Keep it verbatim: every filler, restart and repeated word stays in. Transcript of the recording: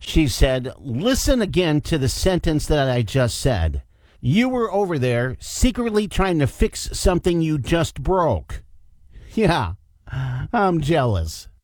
She said, listen again to the sentence that I just said. You were over there secretly trying to fix something you just broke. Yeah, I'm jealous.